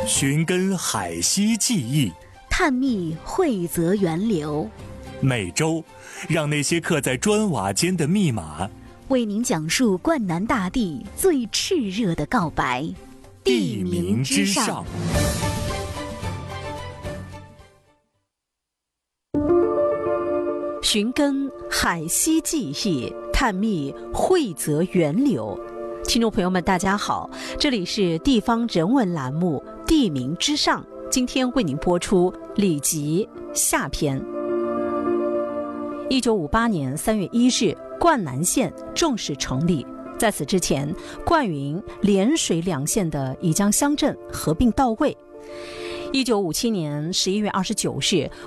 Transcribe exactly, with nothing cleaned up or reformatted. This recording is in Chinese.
寻根海西记忆， 探秘惠泽源流。 每周，让那些刻在砖瓦间的密码， 为您讲述灌南大地最炽热的告白。 地名之上。 寻根海西记忆，探秘惠泽源流。听众朋友们大家好，这里是地方人文栏目地名之上，今天为您播出里集下篇。一九五八年三月一日，灌南县正式成立。在此之前，灌云、涟水两县的已将乡镇合并到位。一九五七年十一月二十九日，